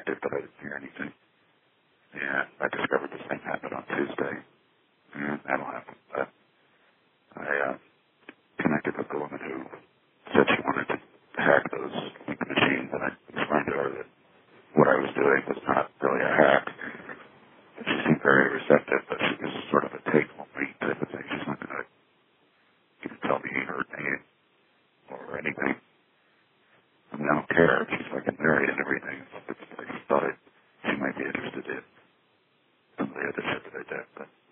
it, but I didn't hear anything. And I discovered the same happened on Tuesday. That'll happen. But I connected with the woman who said she wanted to hack those link machines, and I explained to her that what I was doing was not really a hack. She seemed very receptive, but she was sort of a take-home type of thing. She's not going to tell me her name or anything. I mean, I don't care. She's fucking married and everything. I just thought she might be interested in some of the other shit that I did, but